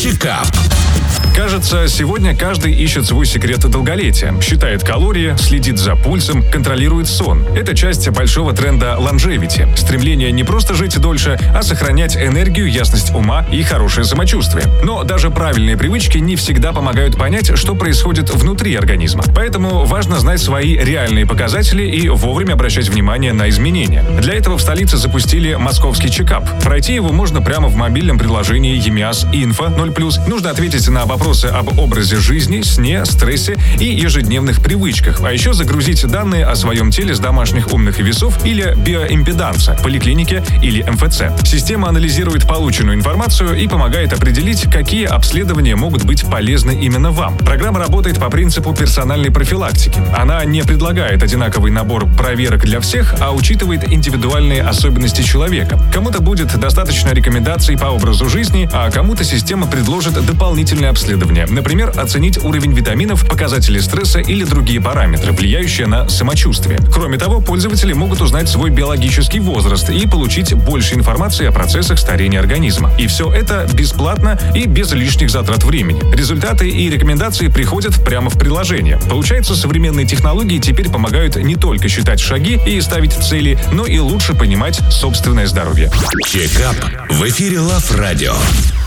Чекап. Кажется, сегодня каждый ищет свой секрет долголетия. Считает калории, следит за пульсом, контролирует сон. Это часть большого тренда longevity. Стремление не просто жить дольше, а сохранять энергию, ясность ума и хорошее самочувствие. Но даже правильные привычки не всегда помогают понять, что происходит внутри организма. Поэтому важно знать свои реальные показатели и вовремя обращать внимание на изменения. Для этого в столице запустили московский чекап. Пройти его можно прямо в мобильном приложении ЕМИАС Инфо 0+. Нужно ответить на вопросы об образе жизни, сне, стрессе и ежедневных привычках, а еще загрузить данные о своем теле с домашних умных весов или биоимпеданса, поликлиники или МФЦ. Система анализирует полученную информацию и помогает определить, какие обследования могут быть полезны именно вам. Программа работает по принципу персональной профилактики. Она не предлагает одинаковый набор проверок для всех, а учитывает индивидуальные особенности человека. Кому-то будет достаточно рекомендаций по образу жизни, а кому-то система предложит дополнительные обследования. Например, оценить уровень витаминов, показатели стресса или другие параметры, влияющие на самочувствие. Кроме того, пользователи могут узнать свой биологический возраст и получить больше информации о процессах старения организма. И все это бесплатно и без лишних затрат времени. Результаты и рекомендации приходят прямо в приложение. Получается, современные технологии теперь помогают не только считать шаги и ставить цели, но и лучше понимать собственное здоровье. Чекап в эфире Love Radio.